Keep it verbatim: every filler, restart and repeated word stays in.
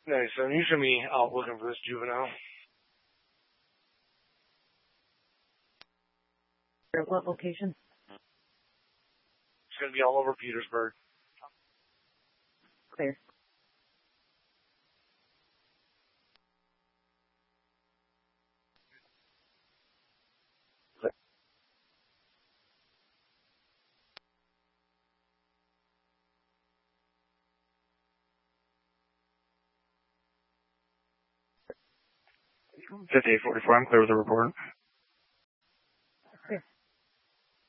Nice. And you should be out looking for this juvenile. What location? It's going to be all over Petersburg. Clear. fifty-eight forty-four, I'm clear with the report.